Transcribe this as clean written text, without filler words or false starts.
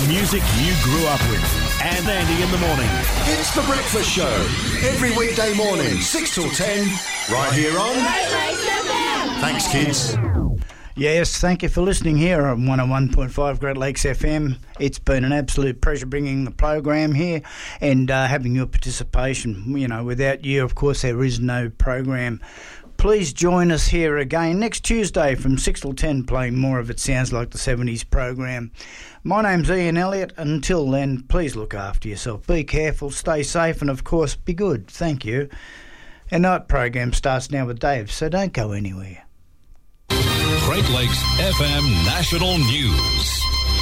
music you grew up with. And Andy in the morning. It's The Breakfast Show. Every weekday morning, 6 till 10, right here on... Thanks, kids. Yes, thank you for listening here on 101.5 Great Lakes FM. It's been an absolute pleasure bringing the program here and having your participation. You know, without you, of course, there is no program. Please join us here again next Tuesday from 6 till 10, playing more of It Sounds Like the 70s program. My name's Ian Elliott. Until then, please look after yourself. Be careful, stay safe, and of course, be good. Thank you. Our night program starts now with Dave, so don't go anywhere. Great Lakes FM National News.